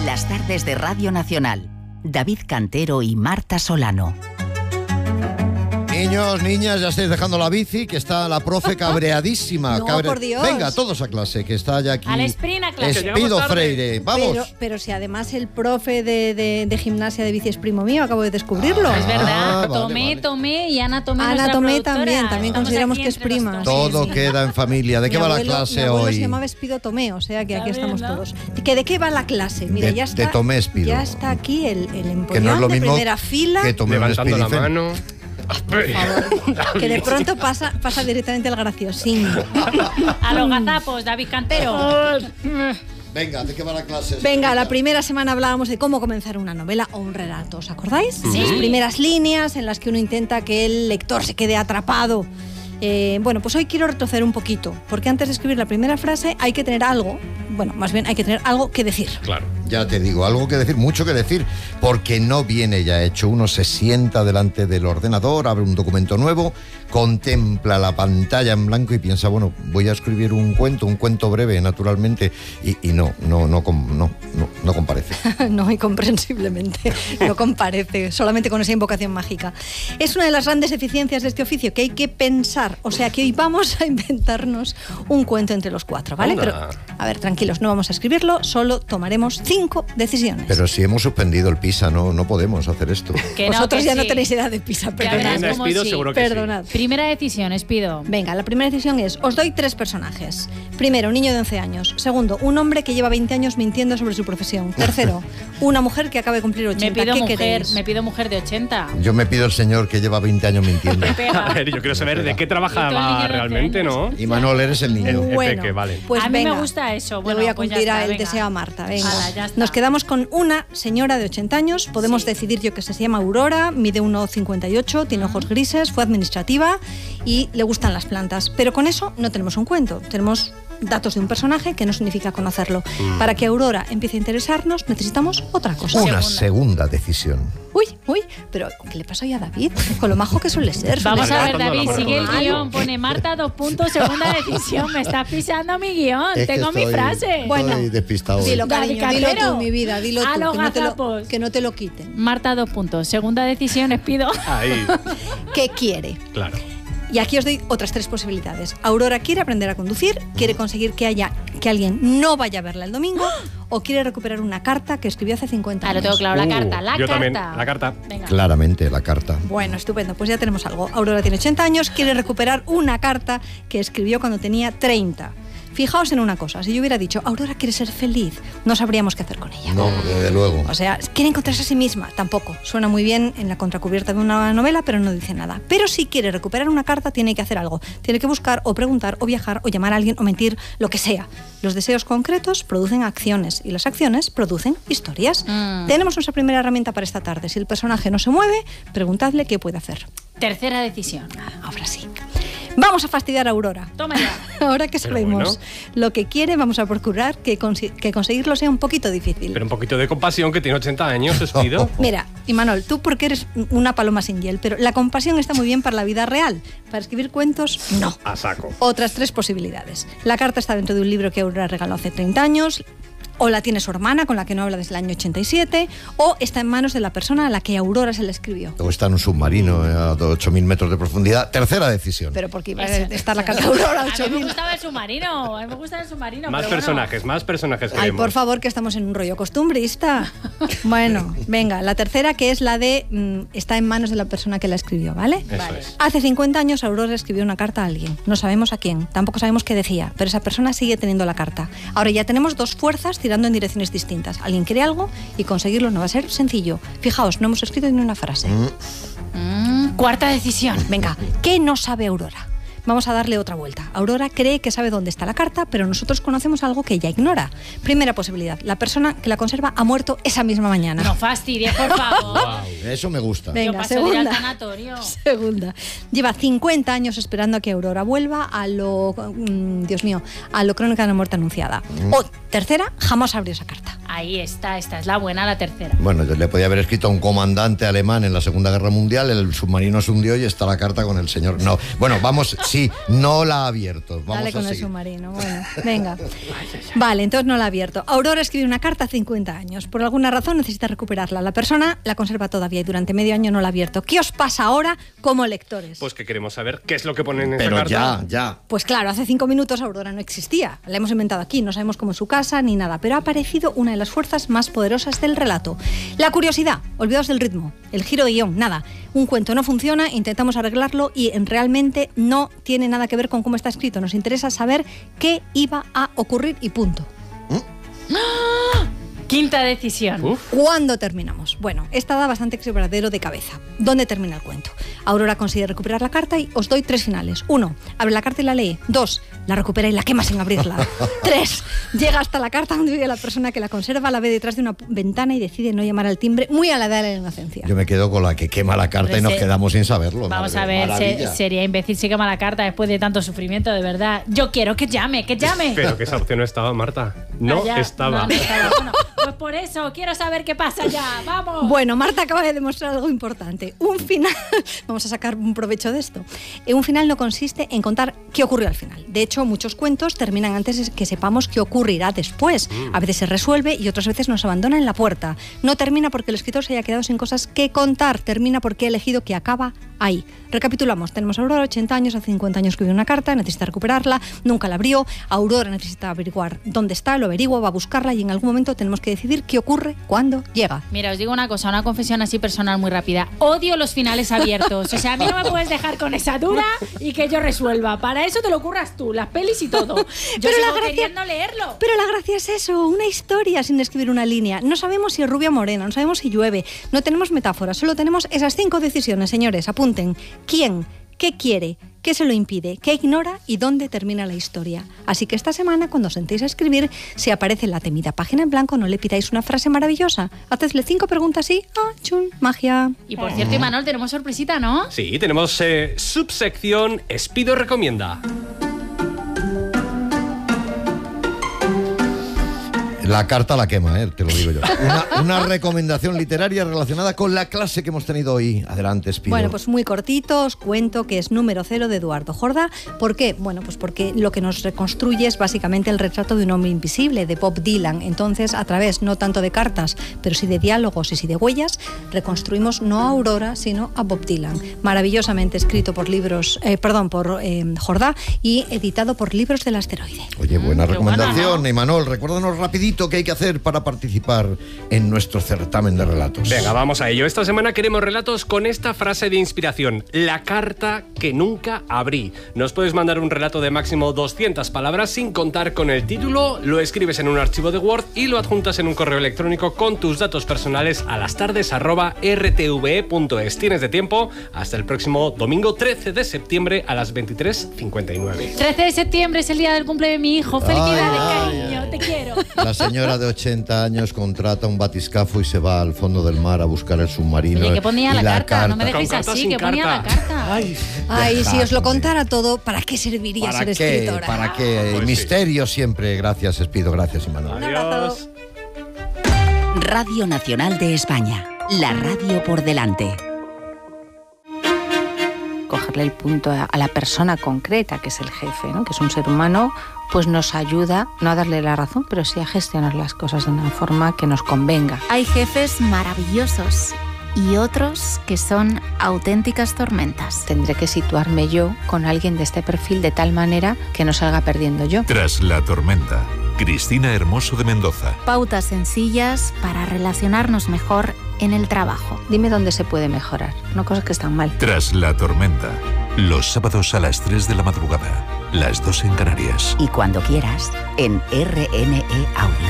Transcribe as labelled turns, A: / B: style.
A: Las tardes de Radio Nacional. David Cantero y Marta Solano.
B: Niños, niñas, ya estáis dejando la bici, que está la profe cabreadísima.
C: No, por Dios.
B: Venga, todos a clase, que está ya aquí.
D: Al sprint a clase.
B: Espido Freire, vamos.
C: Pero si además el profe de gimnasia de bici es primo mío, acabo de descubrirlo.
D: Es verdad.
B: Vale.
D: Tomé y Ana Tomé.
C: Ana Tomé también
D: Estamos
C: consideramos
D: aquí
C: que es
D: entre los
C: prima.
D: Tomés.
B: Todo queda en familia. ¿De qué va la clase
C: mi abuelo
B: hoy?
C: se llamaba Espido Tomé, o sea que aquí
D: Está bien,
C: estamos
D: ¿no?
C: todos. ¿De qué va la clase? Mira, ya está.
B: De Tomé Espido.
C: Ya está aquí el
B: Que
C: empollón
B: no es lo
C: de
B: mismo
C: primera fila.
B: que Tomé un
E: Levantando la
B: Espidicen.
E: mano.
C: Por favor, que de pronto pasa directamente al graciosín.
D: A los gazapos, David Cantero.
B: Venga, ¿de qué va la clase?
C: Venga, la primera semana hablábamos de cómo comenzar una novela o un relato, ¿os acordáis?
D: Sí.
C: Las primeras líneas en las que uno intenta que el lector se quede atrapado. Bueno, pues hoy quiero retroceder un poquito, porque antes de escribir la primera frase hay que tener algo, bueno, más bien hay que tener algo que decir.
E: Claro.
B: Ya te digo, algo que decir, mucho que decir, porque no viene ya hecho. Uno se sienta delante del ordenador, abre un documento nuevo, contempla la pantalla en blanco y piensa, bueno, voy a escribir un cuento breve, naturalmente, y no comparece.
C: No, incomprensiblemente, no comparece, solamente con esa invocación mágica. Es una de las grandes eficiencias de este oficio, que hay que pensar, o sea que hoy vamos a inventarnos un cuento entre los cuatro, ¿vale?
E: Anda.
C: Pero, a ver, tranquilos, no vamos a escribirlo, solo tomaremos 5 decisiones.
B: Pero si hemos suspendido el PISA, no podemos hacer esto.
D: Que no,
C: Vosotros
D: que
C: ya no
D: sí.
C: tenéis edad de pisa,
D: Ya
C: perdonad.
D: verás
E: Venga,
D: cómo
E: Espido,
D: sí.
E: seguro que sí.
C: Perdonad.
D: Primera decisión, Espido.
C: Venga, la primera decisión es, os doy 3 personajes. Primero, un niño de 11 años. Segundo, un hombre que lleva 20 años mintiendo sobre su profesión. Tercero, una mujer que acaba de cumplir 80.
D: Me pido mujer de 80.
B: Yo me pido el señor que lleva 20 años mintiendo.
E: A ver, yo quiero saber de qué
D: Y todo el
E: trabajaba
D: niño de
E: realmente,
D: 11
E: ¿no?
D: años.
B: Y Manuel, eres el niño.
C: Bueno,
E: Peque, vale.
C: pues
D: a mí
C: venga,
D: me gusta eso. Bueno,
C: le voy a
D: pues ya
C: cumplir
D: está,
C: el
D: venga.
C: deseo a Marta. Venga.
D: Ala, ya está.
C: Nos quedamos con una señora de 80 años. Podemos decidir yo que se llama Aurora, mide 1,58, tiene ojos grises, fue administrativa y le gustan las plantas. Pero con eso no tenemos un cuento, tenemos datos de un personaje que no significa conocerlo. Para que Aurora empiece a interesarnos necesitamos otra cosa.
B: Una segunda decisión.
C: Uy, pero ¿qué le pasa hoy a David? Con lo majo que suele ser.
D: Vamos a ver,
E: Levantando la
D: David,
E: mano.
D: sigue el
C: Malo.
D: guión. Pone Marta, 2 puntos, segunda decisión. Me estás pisando mi guión.
B: Es que
D: Tengo mi
B: estoy-
D: frase.
C: Bueno,
B: Estoy despistado.
C: Dilo,
D: David
C: cariño, dilo
D: Cantero.
C: tú, mi vida, dilo
D: A
C: tú,
D: los
C: que no,
D: gazapos.
C: que no te lo quiten.
D: Marta, 2 puntos. Segunda decisión, Espido.
E: Ahí,
C: ¿Qué quiere?
E: claro.
C: Y aquí os doy otras 3 posibilidades. Aurora quiere aprender a conducir, quiere conseguir que alguien no vaya a verla el domingo, o quiere recuperar una carta que escribió hace 50
D: Ah,
C: años.
D: lo tengo claro, la carta, la
E: yo
D: carta.
E: también, la carta.
D: Venga.
B: Claramente, la carta.
C: Bueno, estupendo, pues ya tenemos algo. Aurora tiene 80 años, quiere recuperar una carta que escribió cuando tenía 30. Fijaos en una cosa, si yo hubiera dicho, Aurora quiere ser feliz, no sabríamos qué hacer con ella.
B: No, desde luego.
C: O sea, quiere encontrarse a sí misma, tampoco. Suena muy bien en la contracubierta de una novela, pero no dice nada. Pero si quiere recuperar una carta, tiene que hacer algo. Tiene que buscar o preguntar o viajar o llamar a alguien o mentir, lo que sea. Los deseos concretos producen acciones y las acciones producen historias. Tenemos nuestra primera herramienta para esta tarde. Si el personaje no se mueve, preguntadle qué puede hacer.
D: Tercera decisión.
C: Ahora sí. Vamos a fastidiar a Aurora.
D: Toma ya.
C: Ahora que
E: Pero
C: sabemos
E: bueno.
C: lo que quiere, vamos a procurar que conseguirlo sea un poquito difícil.
E: Pero un poquito de compasión, que tiene 80 años, Espido.
C: Mira, Imanol, tú porque eres una paloma sin hiel, pero la compasión está muy bien para la vida real. Para escribir cuentos, no.
E: A saco.
C: Otras 3 posibilidades. La carta está dentro de un libro que Aurora regaló hace 30 años, o la tiene su hermana, con la que no habla desde el año 87, o está en manos de la persona a la que Aurora se le escribió.
B: O está en un submarino a 8.000 metros de profundidad. Tercera decisión.
C: Pero porque iba a estar la carta de Aurora a
D: A mí me
C: 8000.
D: gustaba el submarino. A mí me gusta el submarino.
E: Más
D: pero
E: personajes, más personajes
C: Ay,
E: queremos.
C: por favor, que estamos en un rollo costumbrista. Bueno, venga, la tercera, que es la de está en manos de la persona que la escribió, ¿vale?
E: Eso
D: Vale.
E: es.
C: Hace 50 años Aurora escribió una carta a alguien. No sabemos a quién, tampoco sabemos qué decía, pero esa persona sigue teniendo la carta. Ahora ya tenemos 2 fuerzas tirando en direcciones distintas. Alguien quiere algo y conseguirlo no va a ser sencillo. Fijaos, no hemos escrito ni una frase.
D: Cuarta decisión.
C: Venga, ¿qué no sabe Aurora? Vamos a darle otra vuelta. Aurora cree que sabe dónde está la carta, pero nosotros conocemos algo que ella ignora. Primera posibilidad, la persona que la conserva ha muerto esa misma mañana.
D: No fastidies, por favor.
B: Eso me gusta.
C: Venga,
D: Yo paso de ir al
C: segunda.
D: tanatorio.
C: Segunda. Lleva 50 años esperando a que Aurora vuelva a lo... Dios mío, a lo Crónica de la Muerte Anunciada. O tercera, jamás abrió esa carta.
D: Ahí está, esta es la buena, la tercera.
B: Bueno, yo le podía haber escrito a un comandante alemán en la Segunda Guerra Mundial, el submarino se hundió y está la carta con el señor. No, bueno, vamos, sí, no la ha abierto. Vamos
C: Dale
B: a
C: con el
B: seguir.
C: submarino, bueno, venga. Vale, entonces no la ha abierto. Aurora escribe una carta a 50 años. Por alguna razón necesita recuperarla. La persona la conserva todavía y durante medio año no la ha abierto. ¿Qué os pasa ahora como lectores?
E: Pues que queremos saber qué es lo que ponen en esa
B: Pero
E: carta.
B: ya.
C: Pues claro, hace 5 minutos Aurora no existía. La hemos inventado aquí, no sabemos cómo es su casa ni nada, pero ha aparecido una de las fuerzas más poderosas del relato. La curiosidad, olvidaos del ritmo, el giro de guión, nada. Un cuento no funciona, intentamos arreglarlo y realmente no tiene nada que ver con cómo está escrito. Nos interesa saber qué iba a ocurrir y punto.
D: Quinta decisión.
E: Uf.
C: ¿Cuándo terminamos? Bueno, esta da bastante quebradero de cabeza. ¿Dónde termina el cuento? Aurora consigue recuperar la carta y os doy 3 finales. 1. Abre la carta y la lee. 2. La recupera y la quema sin abrirla. 3. Llega hasta la carta donde vive la persona que la conserva, la ve detrás de una ventana y decide no llamar al timbre, muy a la edad de la inocencia.
B: Yo me quedo con la que quema la carta y nos quedamos sin saberlo.
D: Vamos
B: madre,
D: a ver,
B: maravilla.
D: sería imbécil si quema la carta después de tanto sufrimiento, de verdad. Yo quiero que llame, que llame.
E: Pero que esa opción no estaba, Marta. No
D: Ah, ya.
E: estaba.
D: No estaba. Bueno, pues por eso, quiero saber qué pasa ya. ¡Vamos!
C: Bueno, Marta acaba de demostrar algo importante. Un final, vamos a sacar un provecho de esto. Un final no consiste en contar qué ocurrió al final. De hecho, muchos cuentos terminan antes de que sepamos qué ocurrirá después. A veces se resuelve y otras veces nos abandona en la puerta. No termina porque el escritor se haya quedado sin cosas que contar. Termina porque ha elegido que acaba ahí. Recapitulamos. Tenemos a Aurora, 80 años, hace 50 años escribió una carta, necesita recuperarla, nunca la abrió. Aurora necesita averiguar dónde está, lo averigua, va a buscarla y en algún momento tenemos que decidir qué ocurre cuando llega.
D: Mira, os digo una cosa, una confesión así personal muy rápida. Odio los finales abiertos. O sea, a mí no me puedes dejar con esa duda y que yo resuelva. Para eso te lo curras tú, las pelis y todo. Yo
C: Pero
D: sigo
C: la gracia-
D: queriendo leerlo.
C: Pero la gracia es eso, una historia sin escribir una línea. No sabemos si es rubia o morena, no sabemos si llueve, no tenemos metáforas, solo tenemos esas 5 decisiones, señores, apunten. ¿Quién? ¿Qué quiere? ¿Qué se lo impide? ¿Qué ignora? ¿Y dónde termina la historia? Así que esta semana, cuando os sentéis a escribir, si aparece la temida página en blanco, no le pidáis una frase maravillosa. Hacedle 5 preguntas y ¡chun! Magia.
D: Y por cierto, Imanol, tenemos sorpresita, ¿no?
E: Sí, tenemos subsección Espido recomienda.
B: La carta la quema, te lo digo yo. Una recomendación literaria relacionada con la clase que hemos tenido hoy. Adelante, Espido.
C: Bueno, pues muy cortito, os cuento que es Número 0 de Eduardo Jordá. ¿Por qué? Bueno, pues porque lo que nos reconstruye es básicamente el retrato de un hombre invisible, de Bob Dylan. Entonces, a través no tanto de cartas, pero sí de diálogos y sí de huellas, reconstruimos no a Aurora, sino a Bob Dylan. Maravillosamente escrito por Jordá y editado por Libros del Asteroide.
B: Oye, buena
D: qué
B: recomendación,
D: buena, ¿no?
B: Imanol. Recuérdanos rapidito qué hay que hacer para participar en nuestro certamen de relatos.
E: Venga, vamos a ello. Esta semana queremos relatos con esta frase de inspiración. La carta que nunca abrí. Nos puedes mandar un relato de máximo 200 palabras sin contar con el título, lo escribes en un archivo de Word y lo adjuntas en un correo electrónico con tus datos personales a lastardes@rtve.es. Tienes de tiempo hasta el próximo domingo 13 de septiembre a las 23:59.
D: 13 de septiembre es el día del cumple de mi hijo. Felicidades,
B: Ay,
D: cariño,
B: ay.
D: te quiero.
B: La señora de 80 años contrata un batiscafo y se va al fondo del mar a buscar el submarino.
D: Oye, ¿qué ponía
B: y
D: la carta? No me dejéis
E: Con carta
D: así,
E: sin
D: que ponía la
E: carta.
D: carta.
C: Ay, si os lo contara todo, ¿para qué serviría
B: ¿Para
C: ser
B: qué?
C: escritora?
B: ¿Para qué?
E: Pues sí.
B: Misterio siempre. Gracias, Espido. Gracias, Imanol.
E: Adiós.
A: Radio Nacional de España. La radio por delante.
F: Cogerle el punto a la persona concreta, que es el jefe, ¿no? Que es un ser humano, pues nos ayuda, no a darle la razón, pero sí a gestionar las cosas de una forma que nos convenga.
G: Hay jefes maravillosos y otros que son auténticas tormentas.
F: Tendré que situarme yo con alguien de este perfil de tal manera que no salga perdiendo yo.
H: Tras la tormenta, Cristina Hermoso de Mendoza.
G: Pautas sencillas para relacionarnos mejor en el trabajo.
F: Dime dónde se puede mejorar, no cosas que están mal.
H: Tras la tormenta, los sábados a las 3 de la madrugada, las 2 en Canarias.
A: Y cuando quieras, en RNE Audio.